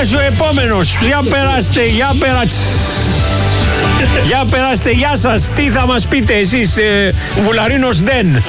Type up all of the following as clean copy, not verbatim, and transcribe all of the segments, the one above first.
περάσει ο επόμενος. Για περάστε, για περάστε, γεια σας. Τι θα μας πείτε εσείς, Βουλαρίνος Ντεν?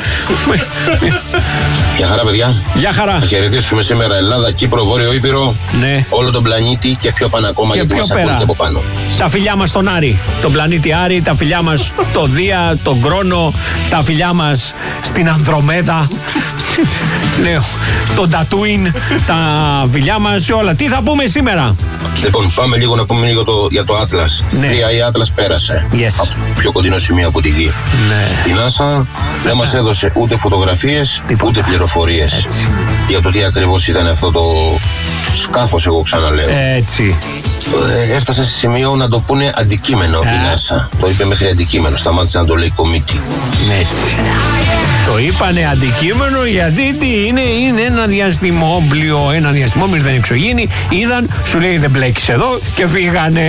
Γεια χαρά, παιδιά. Γεια χαρά. Θα χαιρετήσουμε σήμερα Ελλάδα, Κύπρο, Βόρειο Ήπειρο, ναι, όλο τον πλανήτη και πιο πάνω ακόμα, γιατί μας ακούνε και από πάνω. Τα φιλιά μας στον Άρη, τον πλανήτη Άρη, τα φιλιά μας στο Δία, τον Κρόνο, τα φιλιά μας στην Ανδρομέδα, ναι, στον Τατούιν, τα φιλιά μας σε όλα. Τι θα πούμε σήμερα? Λοιπόν, πάμε λίγο να πούμε λίγο για το Atlas. Ναι. 3 η Atlas πέρασε. Yes. Από το πιο κοντινό σημείο από τη Γη. Ναι. Η NASA δεν μας έδωσε ούτε φωτογραφίες, ούτε πληροφορίες. Έτσι. Για το τι ακριβώς ήταν αυτό το σκάφος, εγώ ξαναλέω. Έτσι. Έφτασε σε σημείο να το πούνε αντικείμενο η NASA. Το είπε μέχρι αντικείμενο, σταμάτησε να το λέει κομίτι. Έτσι. Το είπανε αντικείμενο γιατί τι είναι ένα διαστημόπλιο. Ένα διαστημόπλιο δεν εξωγήινη. Είδαν, σου λέει δεν μπλέκεις εδώ και φύγανε.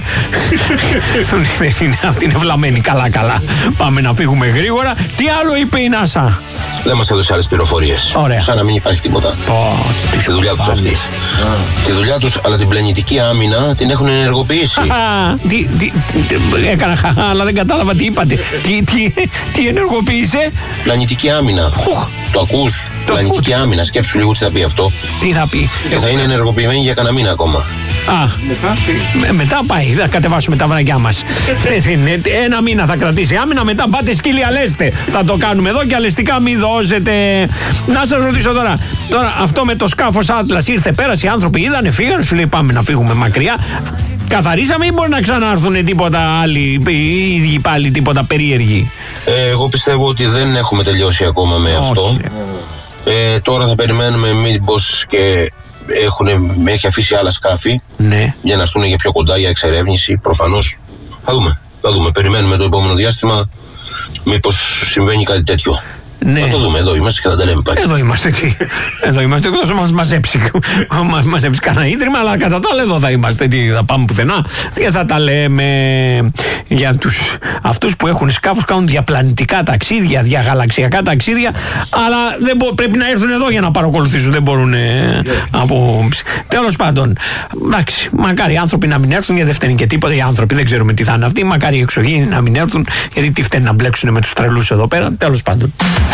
Αυτή είναι βλαμμένη. Καλά. Πάμε να φύγουμε γρήγορα. Τι άλλο είπε η NASA? Δεν μας έδωσε άλλες πληροφορίες. Ωραία. Σαν να μην υπάρχει τίποτα. Τη δουλειά τους αυτή. Τη δουλειά τους, αλλά την πλανητική άμυνα την έχουν ενεργοποιήσει. Έκανα χαχά, αλλά δεν κατάλαβα τι είπατε. Τι ενεργοποίησε? Πλανητική άμυνα. Το ακούς? Πλανητική άμυνα. Σκέψου λίγο τι θα πει αυτό. Τι θα πει? Και θα είναι ενεργοποιημένη για κανένα μήνα ακόμα. Μετά πάει, θα κατεβάσουμε τα βραγιά μας. Ένα μήνα θα κρατήσει άμυνα, μετά πάτε σκύλια λέστε. Θα το κάνουμε εδώ και αλεστικά μη δώσετε. Να σας ρωτήσω τώρα αυτό με το σκάφος Atlas ήρθε, πέρασε, οι άνθρωποι είδανε, φύγανε, σου λέει πάμε να φύγουμε μακριά. Καθαρίσαμε ή μπορεί να ξανάρθουν τίποτα άλλοι, οι ίδιοι πάλι τίποτα περίεργοι? Εγώ πιστεύω ότι δεν έχουμε τελειώσει ακόμα με αυτό. Τώρα θα περιμένουμε μήπως και έχει αφήσει άλλα σκάφη, ναι, για να έρθουν για πιο κοντά για εξερεύνηση. Προφανώς θα δούμε. Περιμένουμε το επόμενο διάστημα μήπως συμβαίνει κάτι τέτοιο. Ναι. Θα το δούμε, εδώ είμαστε και θα τα λέμε πάλι. Εδώ είμαστε, εκτός να μας μαζέψει κανένα ίδρυμα, αλλά κατά τα άλλα εδώ θα είμαστε. Τι θα πάμε πουθενά και θα τα λέμε. Για αυτούς που έχουν σκάφους, κάνουν διαπλανητικά ταξίδια, διαγαλαξιακά ταξίδια, αλλά πρέπει να έρθουν εδώ για να παρακολουθήσουν, δεν μπορούν τέλος πάντων, εντάξει, μακάρι οι άνθρωποι να μην έρθουν, γιατί δεν φταίνει και τίποτα. Οι άνθρωποι δεν ξέρουμε τι θα είναι αυτοί, μακάρι οι εξωγήινοι να μην έρθουν, γιατί τι φταίνει να μπλέξουν με τους τρελούς εδώ πέρα. Τέλος πάντων.